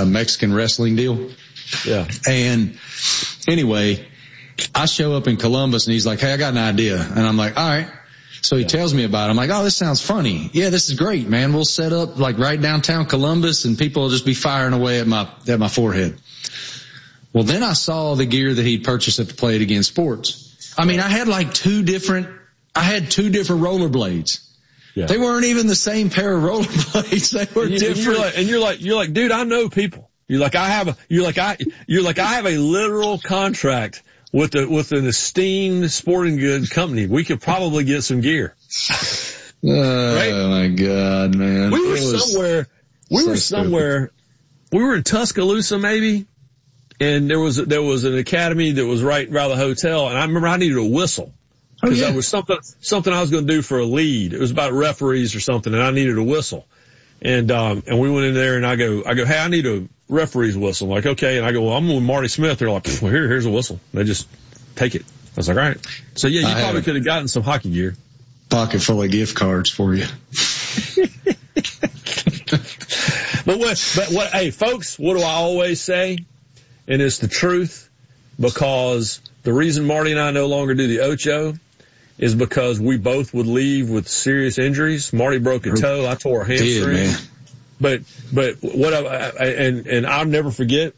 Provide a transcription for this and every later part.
Mexican wrestling deal. Yeah. And anyway, I show up in Columbus and he's like, hey, I got an idea. And I'm like, all right. So he tells me about it. I'm like, oh, this sounds funny. Yeah, this is great, man. We'll set up like right downtown Columbus and people will just be firing away at my forehead. Well, then I saw the gear that he'd purchased at the Play It Again Sports. I mean, I had two different rollerblades. Yeah. They weren't even the same pair of rollerblades. They were different. And you're like, dude, I know people. You're like, I have a literal contract with an esteemed sporting goods company. We could probably get some gear. Right? Oh my God, man. We were somewhere. We were in Tuscaloosa maybe. And there was an academy that was right around the hotel. And I remember I needed a whistle. Because that was something I was going to do for a lead. It was about referees or something, and I needed a whistle. And we went in there, and I go, hey, I need a referee's whistle. I'm like, okay. And I go, well, I'm with Marty Smith. They're like, well, here's a whistle. They just take it. I was like, all right. So yeah, you probably could have gotten some hockey gear. Pocket full of gift cards for you. But hey, folks, what do I always say? And it's the truth, because the reason Marty and I no longer do the Ocho is because we both would leave with serious injuries. Marty broke a toe. I tore a hamstring. Man. But what and I'll never forget,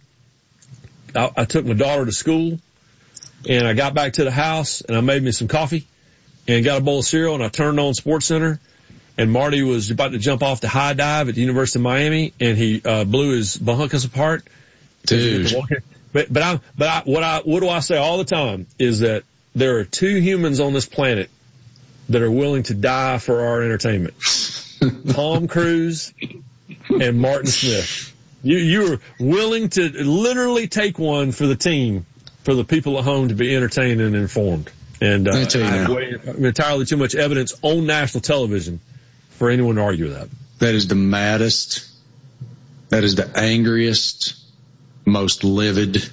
I took my daughter to school and I got back to the house and I made me some coffee and got a bowl of cereal and I turned on SportsCenter and Marty was about to jump off the high dive at the University of Miami and he blew his bronchus apart. Dude. But what do I say all the time is that there are two humans on this planet that are willing to die for our entertainment. Tom Cruise and Martin Smith. You are willing to literally take one for the team, for the people at home to be entertained and informed. And I have entirely too much evidence on national television for anyone to argue with that. That is the maddest, that is the angriest, most livid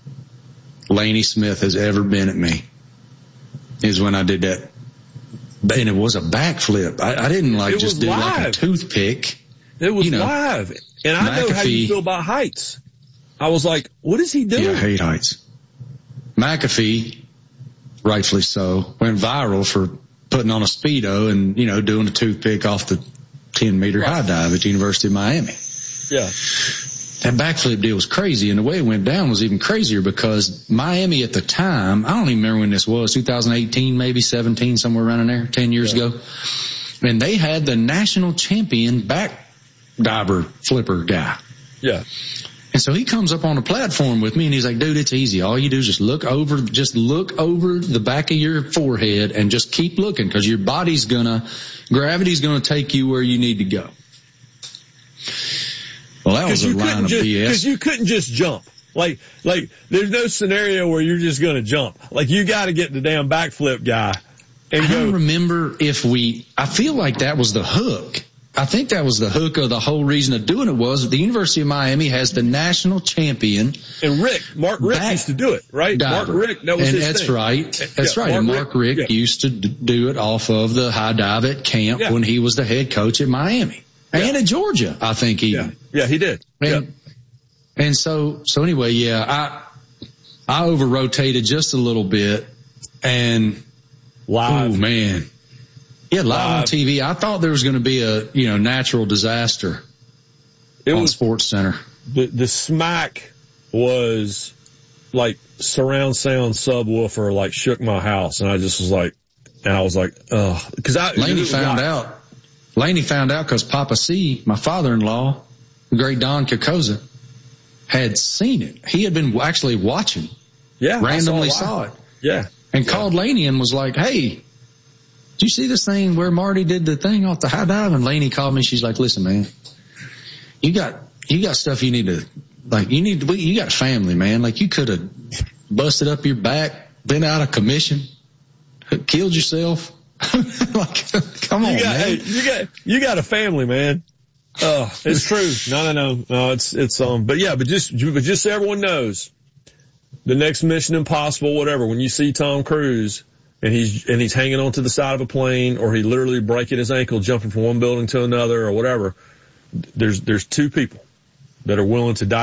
Laney Smith has ever been at me, is when I did that. And it was a backflip. I didn't just do like a toothpick. It was live. And I know how you feel about heights. I was like, what is he doing? Yeah, I hate heights. McAfee, rightfully so, went viral for putting on a Speedo and, doing a toothpick off the 10-meter high dive at the University of Miami. Yeah. That backflip deal was crazy, and the way it went down was even crazier because Miami at the time, I don't even remember when this was, 2018, maybe 17, somewhere around in there, 10 years ago. And they had the national champion back diver flipper guy. Yeah. And so he comes up on the platform with me and he's like, dude, it's easy. All you do is just look over the back of your forehead and just keep looking because your gravity's gonna take you where you need to go. Well, that was a line of BS. Because you couldn't just jump. Like, there's no scenario where you're just going to jump. Like, you got to get the damn backflip guy and go. I don't remember I feel like that was the hook. I think that was the hook of the whole reason of doing it was the University of Miami has the national champion. And Mark Rick used to do it, right? Diver. Mark Rick, that was his that's thing. Right. That's right. And Mark Rick used to do it off of the high dive at camp when he was the head coach at Miami. And at Georgia, I think even. Yeah, he did. And so anyway, I over-rotated just a little bit and live. Oh man. Yeah, live on TV. I thought there was going to be a, natural disaster on SportsCenter. The smack was like surround sound subwoofer, like shook my house. And I just was like, ugh. Laney found out because Papa C, my father-in-law, the great Don Kokoza, had seen it. He had been actually watching. Yeah. Randomly saw it. Yeah. And called Laney and was like, hey, did you see this thing where Marty did the thing off the high dive? And Laney called me. She's like, listen, man, you got stuff you got a family, man. Like you could have busted up your back, been out of commission, killed yourself. Like, come on, man. Hey, you got a family, man. Oh, it's true. No, but just so everyone knows, the next Mission Impossible, whatever, when you see Tom Cruise and he's hanging onto the side of a plane or he literally breaking his ankle jumping from one building to another or whatever, there's two people that are willing to die